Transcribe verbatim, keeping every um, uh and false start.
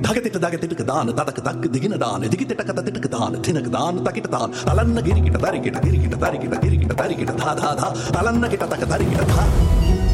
தகத்திட்டு தகத்திட்டுக்கு தான் ததக்கு தக்கு திகின தான் திகித்திட்ட கத திட்டுக்கு தான் தினக்கு தான் தக்கிட்ட தான் தலன்ன கிரிக்கிட்ட தரிக்கிட்ட கிரிக்கிட்ட தரிக்கிட்ட கிரிக்கிட்ட தரிக்கிட்ட தா தா தா தலன்ன கிட்ட தக்க தரிக்கிட்ட தா